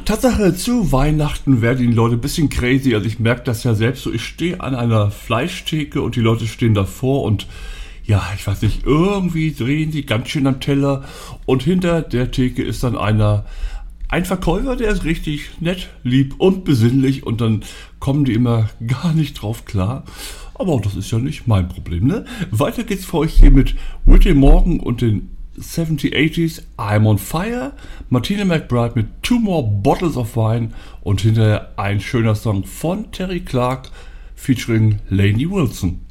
Tatsache, zu Weihnachten werden die Leute ein bisschen crazy. Also ich merke das ja selbst so. Ich stehe an einer Fleischtheke und die Leute stehen davor und ja, ich weiß nicht, irgendwie drehen sie ganz schön am Teller und hinter der Theke ist dann ein Verkäufer, der ist richtig nett, lieb und besinnlich und dann kommen die immer gar nicht drauf klar. Aber auch das ist ja nicht mein Problem, ne? Weiter geht's für euch hier mit Whitney Morgan und den 70s, 80s, I'm on Fire, Martina McBride mit Two More Bottles of Wine und hinterher ein schöner Song von Terry Clark featuring Lainey Wilson.